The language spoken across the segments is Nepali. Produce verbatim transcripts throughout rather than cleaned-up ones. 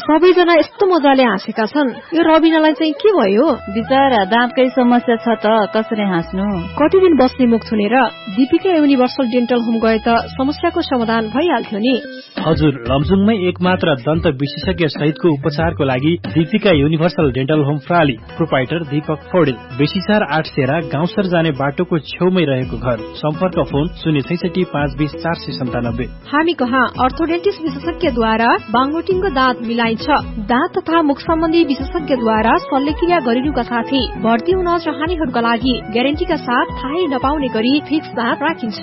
सबैजना यस्तो मजाले हाँसेका छन्, यो रबिनालाई चाहिँ के भयो? बिचरा दाँतकै समस्या छ त, कसरी हाँस्नु? कति दिन बस्ने मुख छुनेर दीपिका युनिभर्सल डेन्टल होम गए त समस्याको समाधान भइहाल्थ्यो नि। हजुर, लमजुङमै एकमात्र दन्त विशेषज्ञ सहितको उपचारको लागि Deepika universal dental home प्राली। Proprietor Deepak Paudel. बेसीचार आठ सेरा गाउँसर जाने बाटोको छेउमै रहेको घर। सम्पर्क फोन शून्य छैसठी पाँच बीस चार सय सन्तानब्बे। हामी कहाँ अर्थोडेन्टिस्ट विशेषज्ञद्वारा बाङ्गोटिङको दाँत मिलाइन्छ। दाँत तथा मुख सम्बन्धी विशेषज्ञद्वारा शल्यक्रिया गरिनुका साथै भर्ती हुन चाहनेहरूका लागि ग्यारेन्टीका साथ थाहै नपाउने गरी फिक्स दाँत राखिन्छ।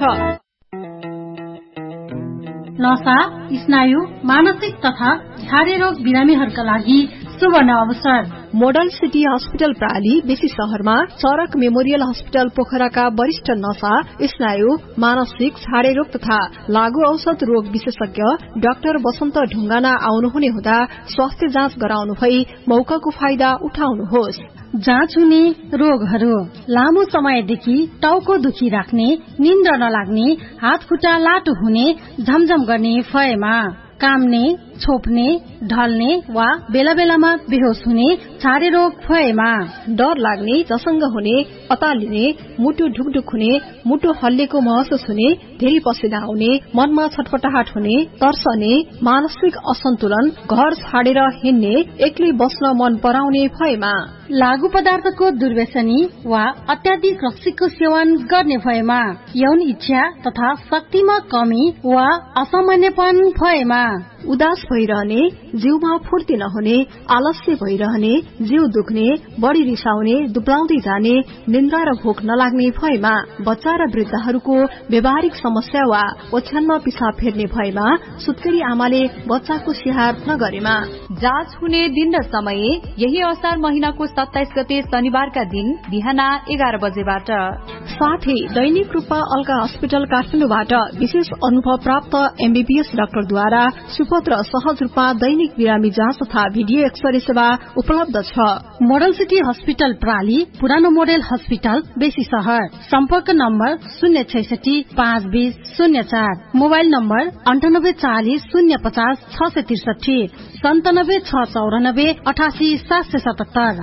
नसा, स्नायु, मानसिक तथा छारे रोग बिरामीहरूका लागि सुवर्ण अवसर। मोडल सिटी हस्पिटल प्राली बेसी शहरमा, चरक मेमोरियल हस्पिटल पोखराका वरिष्ठ नसा, स्नायु, मानसिक, छाडे रोग तथा लागू औषध रोग विशेषज्ञ डाक्टर वसन्त ढुङ्गाना आउनुहुने हुँदा स्वास्थ्य जाँच गराउनु भई मौकाको फाइदा उठाउनुहोस्। जाँच हुने रोगहरू: लामो समयदेखि टाउको दुखी राख्ने, निन्द्रा नलाग्ने, हात खुट्टा लाटो हुने, झमझम गर्ने भएमा, काम्ने, छोप्ने, ढल्ने वा बेला बेलामा बेहोस हुने छारे रोग भएमा, डर लाग्ने, झसङ्ग हुने, अतालिने, मुटु ढुकढुक हुने, मुटु हल्लेको महसुस हुने, धेरै पसिना आउने, मनमा छटपटाहट हुने, तर्सने, मानसिक असन्तुलन, घर छाडेर हिँड्ने, एक्लै बस्न मन पराउने भएमा, लागू पदार्थको दुर्व्यसनी वा अत्याधिक रक्सीको सेवन गर्ने भएमा, यौन इच्छा तथा शक्तिमा कमी वा असामान्यपन भएमा, उदास भइरहने, जिउमा फुर्ती नहुने, आलस्य भइरहने, जिउ दुख्ने, बढी रिसाउने, दुब्लाउँदै जाने, निन्द्रा र भोक नलाग्ने भएमा, बच्चा र वृद्धहरूको व्यावहारिक समस्या वा ओछ्यानमा पिसाब फेर्ने भएमा, सुत्केरी आमाले बच्चाको स्याहार नगरेमा। जाँच हुने दिन र समय यही असार महिनाको सत्ताइस गते शनिबारका दिन बिहान एघार बजेबाट। साथै दैनिक रूपमा अल्का हस्पिटल काठमाडौँबाट विशेष अनुभव प्राप्त एमबीबीएस डाक्टरद्वारा सुपथ र सहज रूपमा दैनिक बिरामी जाँच तथा भिडियो एक्सरे सेवा उपलब्ध छ। मोडल सिटी हस्पिटल प्राली, पुरानो मोडल हस्पिटल बेसी शहर। सम्पर्क नम्बर शून्य छैसठी पाँच बीस शून्य चार, मोबाइल नम्बर अन्ठानब्बे चालिस शून्य पचास छ सय त्रिसठी, सन्तानब्बे छ चौरानब्बे अठासी सात सय सतहत्तर।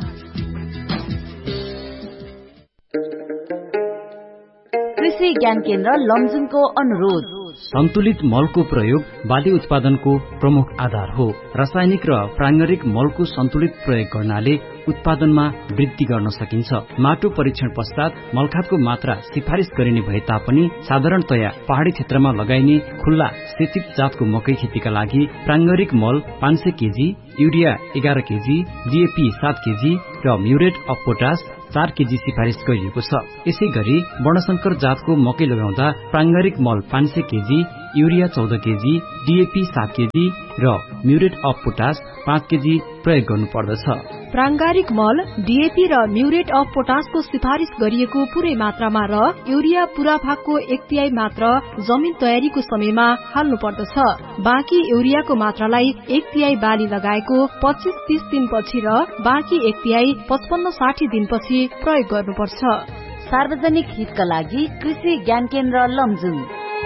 कृषि ज्ञान केन्द्र लमजुङको अनुरोध। सन्तुलित मलको प्रयोग बाली उत्पादनको प्रमुख आधार हो। रासायनिक र प्राङ्गारिक मलको सन्तुलित प्रयोग गर्नाले उत्पादनमा वृद्धि गर्न सकिन्छ। माटो परीक्षण पश्चात मलखातको मात्रा सिफारिश गरिने भए तापनि साधारणतया पहाड़ी क्षेत्रमा लगाइने खुल्ला सेचित जातको मकै खेतीका लागि प्राङ्गारिक मल पाँच सय केजी, युरिया एघार केजी, डीएपी सात केजी र म्युरेट अफ पोटास चार केजी सिफारिश गरिएको छ। यसै गरी वर्णशंकर जातको मकै लगाउँदा प्राङ्गारिक मल पाँच सय केजी, युरिया चौध केजी, डीएपी सात केजी र म्युरेट अफ पोटास पाँच केजी प्रयोग गर्नुपर्दछ। प्राङ्गारिक मल, डीएपी र म्युरेट अफ पोटासको सिफारिश गरिएको पूरै मात्रामा र युरिया पूरा भागको एक तिहाई मात्र जमिन तयारीको समयमा हाल्नु पर्दछ। बाँकी युरियाको मात्रालाई एक तिहाई बाली लगाएको पच्चीस तीस दिनपछि र बाँकी एक तिहाई पचपन्न साठी दिनपछि प्रयोग गर्नुपर्छ। सार्वजनिक हितका लागि कृषि ज्ञान केन्द्र लमजुङ।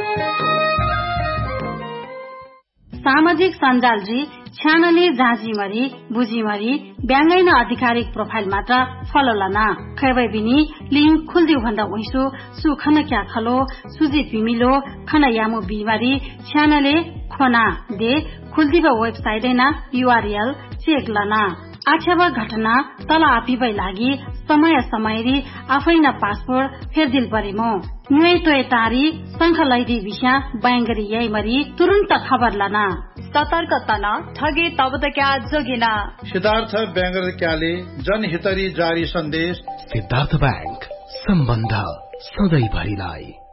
सामाजिक सञ्जालजी छ्यानले जाँचीमरी बुझीमरी ब्याङ्गैन आधिकारिक प्रोफाइल मात्र फलो लना खैबै बिनी लिङ्क खुल्दिउ भन्दा उइसो सु खन क्या खलो सुजी पिमिलो खन यामो बिमारी छ्यानले खोना दे खुल्दिब वेबसाइट ना यूआरएल चेक लना। आछ्यावा घटना तल आपिबै लागि समय समयरी आफै न पासपोर्ट फेरदिल परिमो न्युए तोय तारी संख लैदी विषय बैंगरी यही मरी तुरंत खबर लना। सतर्क तना ठगे तब त क्या जोगिना। सिद्धार्थ बैंगर क्याले जनहितरी जारी सन्देश। सिद्धार्थ बैंक, सम्बन्ध सधैँ भरिलाई।